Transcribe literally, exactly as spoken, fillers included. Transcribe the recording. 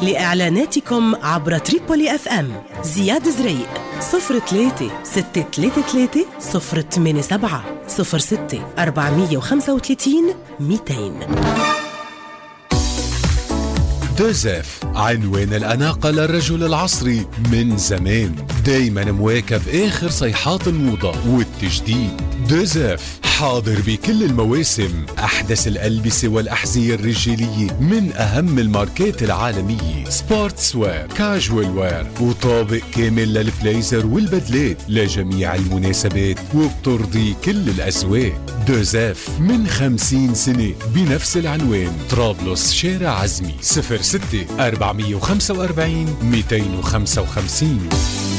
لإعلاناتكم عبر تريبولي اف ام زياد زريق صفر ثلاثة ستة ثلاثة ثلاثة صفر ثمانية سبعة صفر ستة أربعمية وخمسة وثلاثين مئتين. دوزيف، عنوان الأناقة للرجل العصري من زمان، دايما مواكب آخر صيحات الموضة والتجديد. دوزيف حاضر بكل المواسم، أحدث الألبسة والأحذية الرجالية من أهم الماركات العالمية، سبورتس وير، كاجوال وير، وطابق كامل للبليزر والبدلات لجميع المناسبات وبترضي كل الأذواق. دوزيف من خمسين سنة بنفس العنوان، طرابلس شارع عزمي، صفر ستة أربعمية وخمسة وأربعين مئتين وخمسة وخمسين.